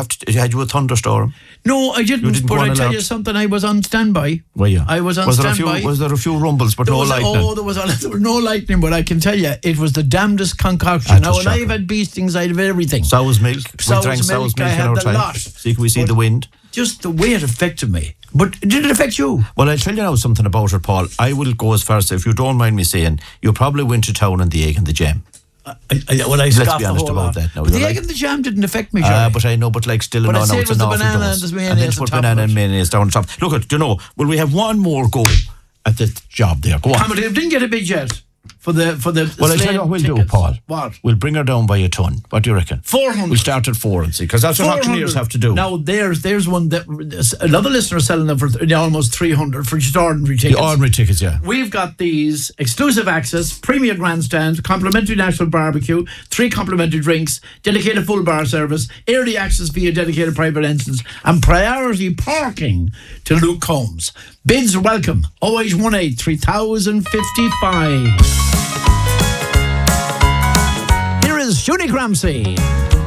had you a thunderstorm? No, I didn't but I tell you something, I was on standby. Were you? I was on standby. Was there a few rumbles but no lightning? There was no lightning, but I can tell you, it was the damnedest concoction. Now, when I've had beastings, I'd have everything. Sow's milk. We drank sow's milk in our time. See, can we see the wind? Just the way it affected me. But did it affect you? Well, I'll tell you now something about it, Paul. I will go as far as, if you don't mind me saying, you probably went to town on the egg and the jam. Let's be honest about that now. But the egg and the jam didn't affect me, Jerry. But I know, but like still, but I say it was the banana and the mayonnaise. And then put banana and mayonnaise down top. Look, will we have one more go at the job there? Go on. But they didn't get a big jet. For the well, I tell you what we'll do, Paul. What? We'll bring her down by a ton. What do you reckon? 400. We'll start at 4 and see, because that's what auctioneers have to do. Now, there's one that another listener selling them for almost 300 for just ordinary tickets. The ordinary tickets, yeah. We've got these: exclusive access, premier grandstand, complimentary national barbecue, 3 complimentary drinks, dedicated full bar service, early access via dedicated private entrance, and priority parking to Luke Combs. Bids are welcome. 0818 3055. Here is Shuni Gramsci.